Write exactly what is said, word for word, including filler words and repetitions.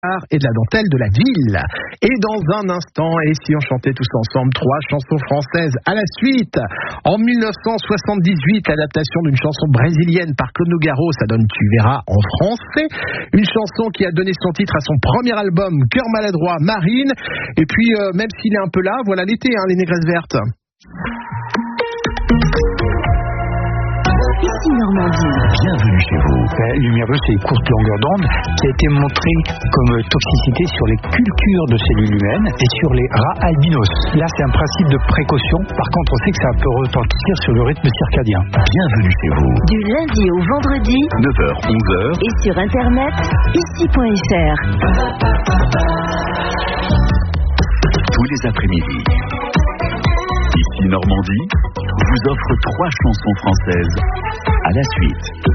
et de la dentelle de la ville. Et dans un instant, et si on chantait tous ensemble trois chansons françaises à la suite. En dix-neuf cent soixante-dix-huit, l'adaptation d'une chanson brésilienne par Claude Nougaro, ça donne Tu verras en français. Une chanson qui a donné son titre à son premier album, Cœur maladroit, Marine. Et puis, euh, même s'il est un peu là, voilà l'été, hein, les négresses vertes. Ici Normandie. Bienvenue chez vous. La lumière bleue, c'est une courte longueur d'onde qui a été montrée comme toxicité sur les cultures de cellules humaines et sur les rats albinos. Là, c'est un principe de précaution. Par contre, on sait que ça peut retentir sur le rythme circadien. Bienvenue chez vous. Du lundi au vendredi, neuf heures, onze heures. Et sur internet, ici point f r. Tous les après-midi. Ici Normandie vous offre trois chansons françaises à la suite.